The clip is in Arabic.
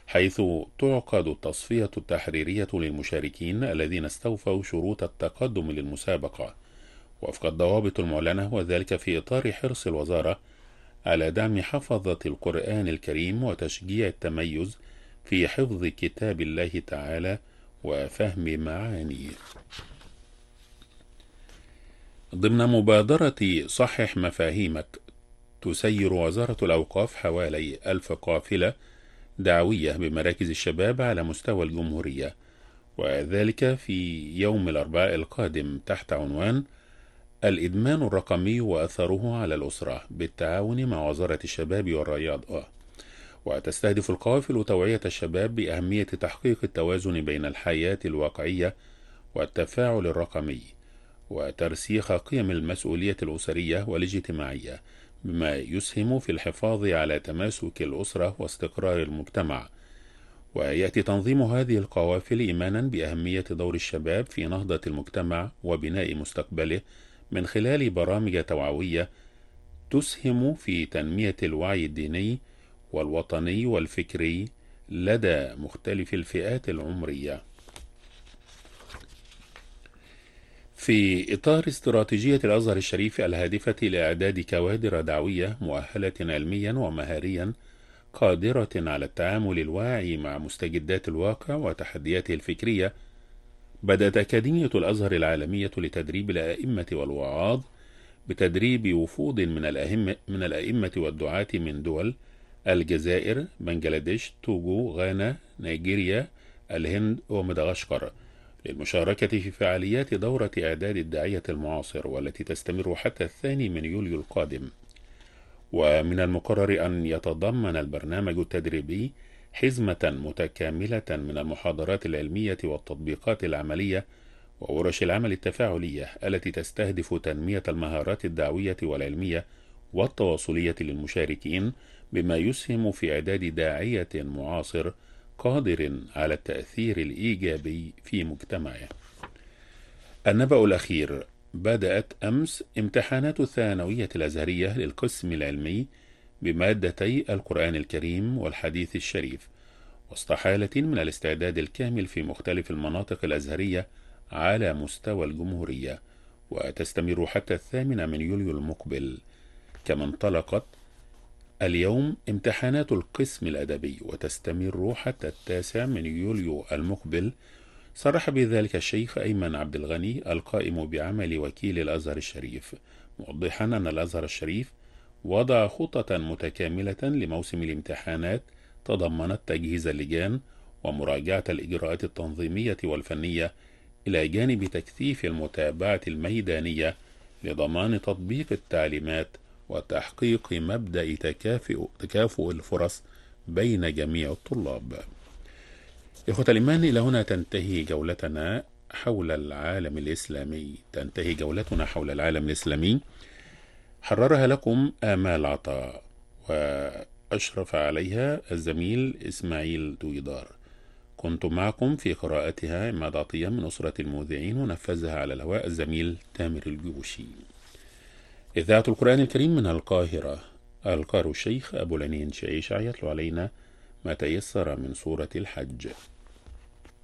حيث تعقد التصفية التحريرية للمشاركين الذين استوفوا شروط التقدم للمسابقة وفق الضوابط المعلنة، وذلك في إطار حرص الوزارة على دعم حفظة القرآن الكريم وتشجيع التميز في حفظ كتاب الله تعالى وفهم معانيه. ضمن مبادرة صحح مفاهيمك، تسير وزارة الأوقاف حوالي 1000 قافلة دعوية بمراكز الشباب على مستوى الجمهورية، وذلك في يوم الأربعاء القادم تحت عنوان الإدمان الرقمي وأثره على الأسرة بالتعاون مع وزارة الشباب والرياضة. وتستهدف القوافل توعية الشباب بأهمية تحقيق التوازن بين الحياة الواقعية والتفاعل الرقمي، وترسيخ قيم المسؤولية الأسرية والاجتماعية، بما يسهم في الحفاظ على تماسك الأسرة واستقرار المجتمع. ويأتي تنظيم هذه القوافل إيمانا بأهمية دور الشباب في نهضة المجتمع وبناء مستقبله من خلال برامج توعوية تسهم في تنمية الوعي الديني والوطني والفكري لدى مختلف الفئات العمرية. في إطار استراتيجية الأزهر الشريف الهادفة لإعداد كوادر دعوية مؤهلة علميا ومهاريا قادرة على التعامل الواعي مع مستجدات الواقع وتحدياته الفكرية، بدأت أكاديمية الأزهر العالمية لتدريب الأئمة والوعاظ بتدريب وفود من الأئمة والدعاة من دول الجزائر، بنجلاديش، توغو، غانا، نيجيريا، الهند ومدغشقر للمشاركة في فعاليات دورة إعداد الداعية المعاصر، والتي تستمر حتى 2 يوليو القادم. ومن المقرر أن يتضمن البرنامج التدريبي حزمة متكاملة من المحاضرات العلمية والتطبيقات العملية وورش العمل التفاعلية التي تستهدف تنمية المهارات الدعوية والعلمية والتواصلية للمشاركين، بما يسهم في إعداد داعية معاصر قادر على التأثير الإيجابي في مجتمعه. النبأ الأخير: بدأت أمس امتحانات الثانوية الأزهرية للقسم العلمي بمادتي القرآن الكريم والحديث الشريف، وسط حالة من الاستعداد الكامل في مختلف المناطق الأزهرية على مستوى الجمهورية، وتستمر حتى 8 يوليو المقبل. كما انطلقت اليوم امتحانات القسم الأدبي وتستمر حتى 9 يوليو المقبل. صرح بذلك الشيخ أيمن عبد الغني القائم بعمل وكيل الأزهر الشريف، موضحا أن الأزهر الشريف وضع خطة متكاملة لموسم الامتحانات تضمنت تجهيز اللجان ومراجعة الإجراءات التنظيمية والفنية، إلى جانب تكثيف المتابعة الميدانية لضمان تطبيق التعليمات وتحقيق مبدأ تكافؤ الفرص بين جميع الطلاب. إخوة الإيمان، إلى هنا تنتهي جولتنا حول العالم الإسلامي. حررها لكم آمال عطاء، وأشرف عليها الزميل إسماعيل دويدار. كنت معكم في قراءتها عماد عطية من أسرة المذيعين، ونفذها على الهواء الزميل تامر الجوشي. إذاعة القرآن الكريم من القاهرة، القارئ الشيخ أبو العنين شعيش يتلو علينا ما تيسر من سورة الحج.